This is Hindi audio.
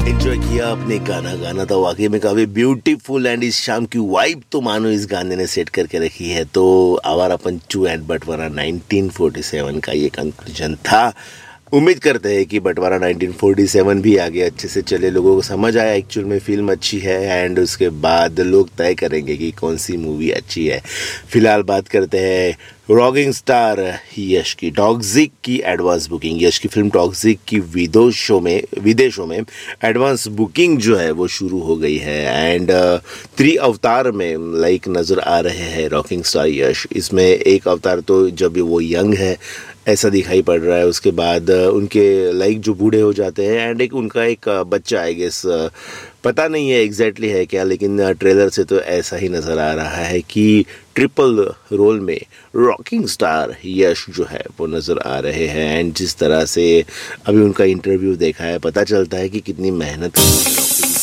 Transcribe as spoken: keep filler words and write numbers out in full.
एंजॉय किया आपने गाना गाना था वाकई में काफी ब्यूटीफुल एंड इस शाम की वाइब तो मानो इस गाने ने सेट करके रखी है। तो आवारा पंचू एंड बंटवारा नाइनटीन फोर्टी सेवन का ये कंक्लूजन था। उम्मीद करते हैं कि बंटवारा नाइनटीन फोर्टी सेवन भी आगे अच्छे से चले, लोगों को समझ आया एक्चुअल में फिल्म अच्छी है एंड उसके बाद लोग तय करेंगे कि कौन सी मूवी अच्छी है। फिलहाल बात करते हैं रॉकिंग स्टार यश की। टॉक्सिक की एडवांस बुकिंग, यश की फिल्म टॉक्सिक की विदेशों में विदेशों में एडवांस बुकिंग जो है वो शुरू हो गई है एंड थ्री अवतार में लाइक नज़र आ रहे हैं रॉकिंग स्टार यश। इसमें एक अवतार तो जब वो यंग है ऐसा दिखाई पड़ रहा है, उसके बाद उनके लाइक जो बूढ़े हो जाते हैं एंड एक उनका एक बच्चा आई गेस, पता नहीं है एग्जैक्टली है क्या, लेकिन ट्रेलर से तो ऐसा ही नज़र आ रहा है कि ट्रिपल रोल में रॉकिंग स्टार यश जो है वो नज़र आ रहे हैं एंड जिस तरह से अभी उनका इंटरव्यू देखा है पता चलता है कि कितनी मेहनत